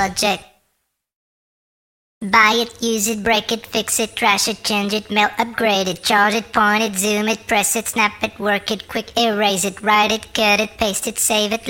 project. Buy it, use it, break it, fix it, trash it, change it, mail, upgrade it, charge it, point it, zoom it, press it, snap it, work it, quick erase it, write it, cut it, paste it, save it.